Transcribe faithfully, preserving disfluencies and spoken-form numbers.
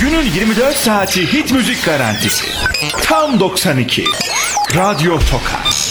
Günün yirmi dört saati hit müzik garantisi. Tam doksan iki. Radyo Tokat.